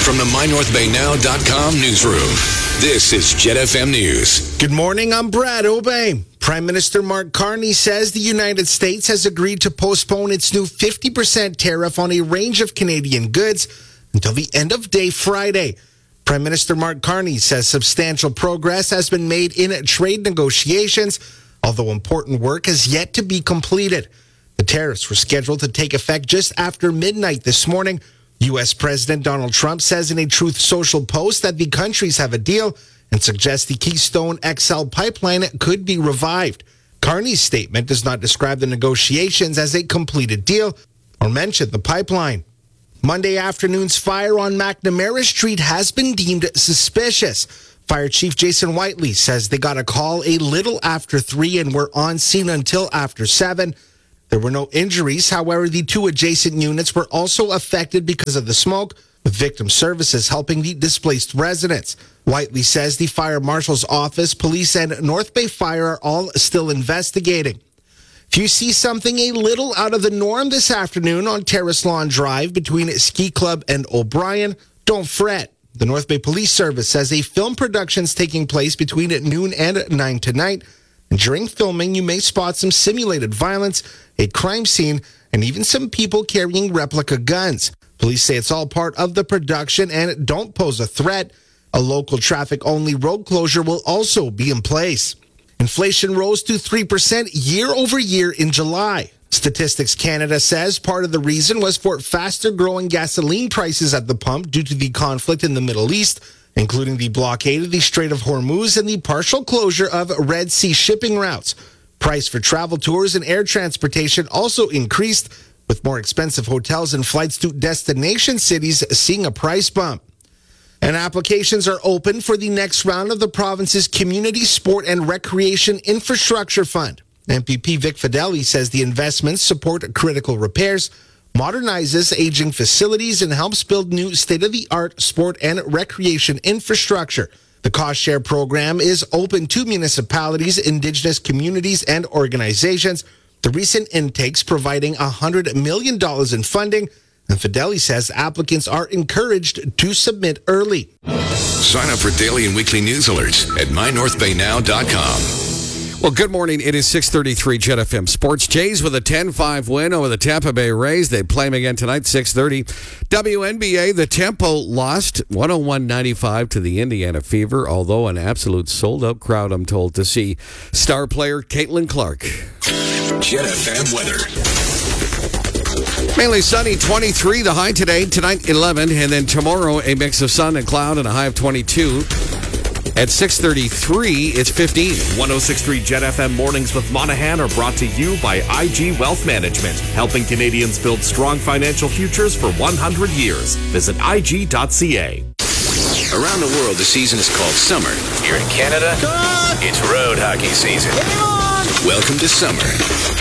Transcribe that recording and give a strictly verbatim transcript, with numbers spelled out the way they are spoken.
From the my north bay now dot com newsroom, this is Jet F M News. Good morning, I'm Brad Obey. Prime Minister Mark Carney says the United States has agreed to postpone its new fifty percent tariff on a range of Canadian goods until the end of day Friday. Prime Minister Mark Carney says substantial progress has been made in trade negotiations, although important work has yet to be completed. The tariffs were scheduled to take effect just after midnight this morning. U S. President Donald Trump says in a Truth Social post that the countries have a deal and suggests the Keystone X L pipeline could be revived. Carney's statement does not describe the negotiations as a completed deal or mention the pipeline. Monday afternoon's fire on McNamara Street has been deemed suspicious. Fire Chief Jason Whiteley says they got a call a little after three and were on scene until after seven. There were no injuries. However, the two adjacent units were also affected because of the smoke, with victim services helping the displaced residents. Whiteley says the fire marshal's office, police, and North Bay Fire are all still investigating. If you see something a little out of the norm this afternoon on Terrace Lawn Drive between Ski Club and O'Brien, don't fret. The North Bay Police Service says a film production is taking place between noon and nine tonight. And during filming, you may spot some simulated violence, a crime scene, and even some people carrying replica guns. Police say it's all part of the production and don't pose a threat. A local traffic-only road closure will also be in place. Inflation rose to three percent year over year in July. Statistics Canada says part of the reason was for faster-growing gasoline prices at the pump due to the conflict in the Middle East, including the blockade of the Strait of Hormuz and the partial closure of Red Sea shipping routes. Price for travel tours and air transportation also increased, with more expensive hotels and flights to destination cities seeing a price bump. And applications are open for the next round of the province's Community Sport and Recreation Infrastructure Fund. M P P Vic Fedeli says the investments support critical repairs, modernizes aging facilities, and helps build new state-of-the-art sport and recreation infrastructure. The cost share program is open to municipalities, Indigenous communities, and organizations. The recent intakes providing one hundred million dollars in funding, and Fedeli says applicants are encouraged to submit early. Sign up for daily and weekly news alerts at my north bay now dot com. Well, good morning. It is six thirty-three Jet F M Sports. Jays with a ten five win over the Tampa Bay Rays. They play them again tonight, six thirty. W N B A, the Tempo lost one oh one ninety-five to the Indiana Fever, although an absolute sold-out crowd, I'm told, to see star player Caitlin Clark. Jet F M weather. Mainly sunny, twenty-three. The high today, tonight eleven, and then tomorrow a mix of sun and cloud and a high of twenty-two. At six thirty-three, it's fifteen. one oh six point three Jet F M Mornings with Monahan are brought to you by I G Wealth Management, helping Canadians build strong financial futures for one hundred years. Visit I G dot C A. Around the world, the season is called summer. Here in Canada, it's road hockey season. Welcome to summer.